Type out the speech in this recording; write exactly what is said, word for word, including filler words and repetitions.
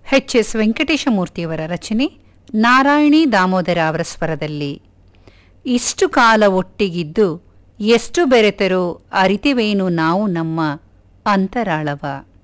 H S ವೆಂಕಟೇಶಮೂರ್ತಿಯವರ ರಚನೆ, ನಾರಾಯಣಿ ದಾಮೋದರ ಅವರ ಸ್ವರದಲ್ಲಿ. ಇಷ್ಟು ಕಾಲ ಒಟ್ಟಿಗಿದ್ದು ಎಷ್ಟು ಬೆರೆತರೋ ಅರಿತೆವೇನು ನಾವು ನಮ್ಮ ಅಂತರಾಳವ.